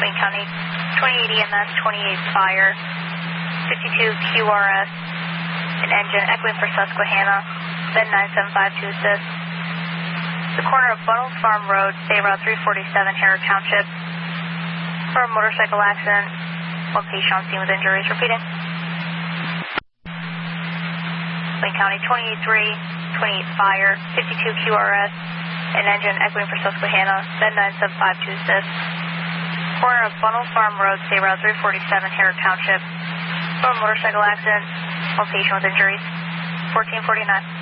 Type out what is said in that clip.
Wayne County 28 EMS, 28 Fire, 52 QRS, an engine echoing for Susquehanna, then 9752 assist. The corner of Bunnells Farm Road, State Route 347, Harrah Township. For a motorcycle accident, one patient on scene with injuries. Repeating. Wayne County 28-3, 28 Fire, 52 QRS, an engine echoing for Susquehanna, then 9752 assist. Corner of Bunnells Farm Road, State Route 347, Harrah Township. For a motorcycle accident, one patient with injuries. 1449.